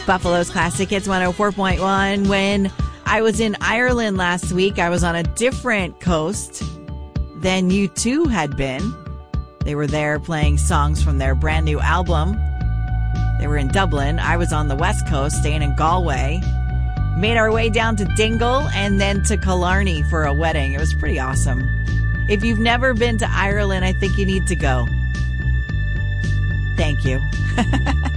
Buffalo's Classic Hits 104.1. When I was in Ireland last week, I was on a different coast than U2 had been. They were there playing songs from their brand new album. They were in Dublin. I was on the West Coast, staying in Galway. Made our way down to Dingle and then to Killarney for a wedding. It was pretty awesome. If you've never been to Ireland, I think you need to go. Thank you.